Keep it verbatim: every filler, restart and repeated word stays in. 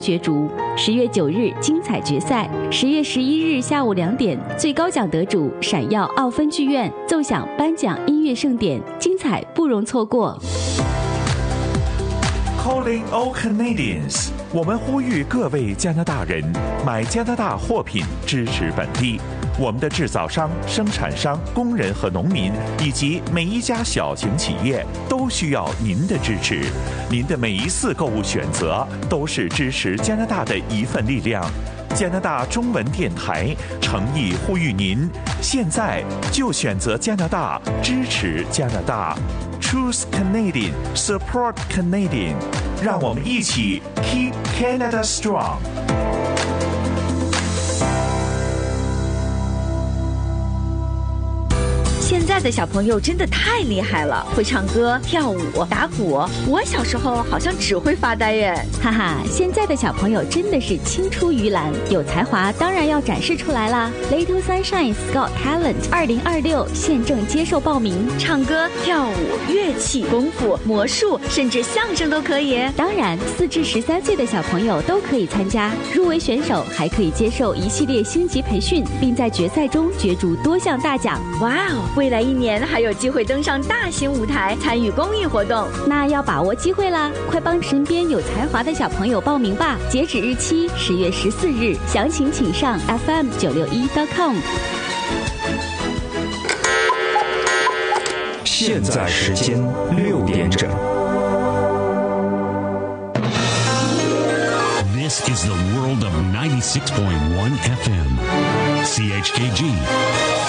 角逐。十月九日精彩决赛，十月十一日下午两点，最高奖得主闪耀奥芬剧院奏响颁奖音乐盛典，精彩不容错过。 Calling all Canadians， 我们呼吁各位加拿大人买加拿大货品，支持本地。我们的制造商、生产商、工人和农民，以及每一家小型企业都需要您的支持。您的每一次购物选择都是支持加拿大的一份力量。加拿大中文电台诚意呼吁您，现在就选择加拿大，支持加拿大。Choose Canadian, support Canadian， 让我们一起 Keep Canada Strong。 现在的小朋友真的太厉害了，会唱歌、跳舞、打鼓。我小时候好像只会发呆耶。 哈哈，现在的小朋友真的是青出于蓝，有才华当然要展示出来啦。Little Sunshine's Got Talent 二零二六现正接受报名， 唱歌、跳舞、乐器、功夫、魔术，甚至相声都可以。 当然，四至十三岁的小朋友都可以参加。入围选手还可以接受一系列星级培训，并在决赛中角逐多项大奖。 哇哦！未来一年还有机会登上大型舞台，参与公益活动， 那要把握机会啦！快帮身边有才华的小朋友报名吧！截止日期十月十四日，详情请上 F M 九六一 dot com。 现在时间六点整。 This is the world of ninety-six point one F M. C H K G